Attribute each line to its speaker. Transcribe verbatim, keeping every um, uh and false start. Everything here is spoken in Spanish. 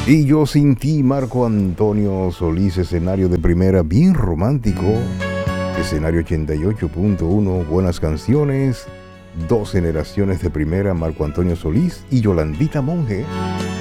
Speaker 1: Y yo sin ti, Marco Antonio Solís, escenario de primera bien romántico, escenario ochenta y ocho punto uno, buenas canciones, dos generaciones de primera, Marco Antonio Solís y Yolandita Monge.